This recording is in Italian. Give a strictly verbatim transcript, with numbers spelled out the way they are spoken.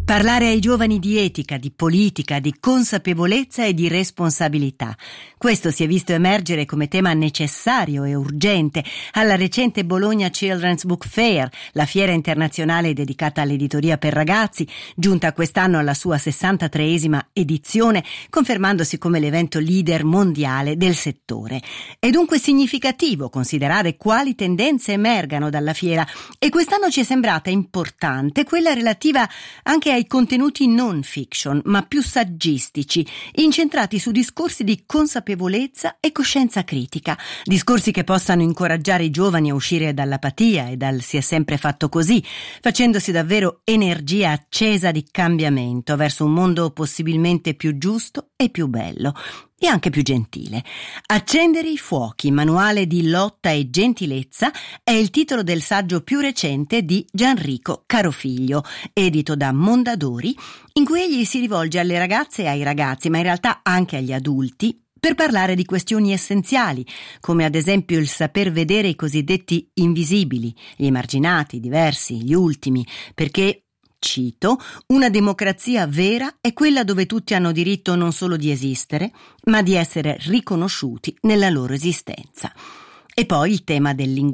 Parlare ai giovani di etica, di politica, di consapevolezza e di responsabilità. Questo si è visto emergere come tema necessario e urgente alla recente Bologna Children's Book Fair, la fiera internazionale dedicata all'editoria per ragazzi, giunta quest'anno alla sua sessantatreesima edizione, confermandosi come l'evento leader mondiale del settore. È dunque significativo considerare quali tendenze emergano dalla fiera e quest'anno ci è sembrata importante quella relativa anche ai contenuti non fiction, ma più saggistici, incentrati su discorsi di consapevolezza e coscienza critica, discorsi che possano incoraggiare i giovani a uscire dall'apatia e dal si è sempre fatto così, facendosi davvero energia accesa di cambiamento verso un mondo possibilmente più giusto e più bello. E anche più gentile. Accendere i fuochi, manuale di lotta e gentilezza, è il titolo del saggio più recente di Gianrico Carofiglio, edito da Mondadori, in cui egli si rivolge alle ragazze e ai ragazzi, ma in realtà anche agli adulti, per parlare di questioni essenziali, come ad esempio il saper vedere i cosiddetti invisibili, gli emarginati, i diversi, gli ultimi, perché cito, una democrazia vera è quella dove tutti hanno diritto non solo di esistere, ma di essere riconosciuti nella loro esistenza. E poi il tema del linguaggio.